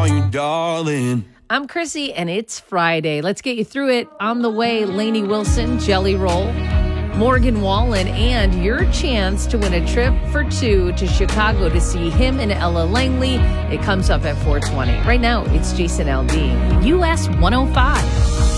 you, darling. I'm Chrissy, and it's Friday. Let's get you through it. On the way, Lainey Wilson, Jelly Roll, Morgan Wallen, and your chance to win a trip for two to Chicago to see him and Ella Langley. It comes up at 4:20. Right now, it's Jason Aldean, US 105.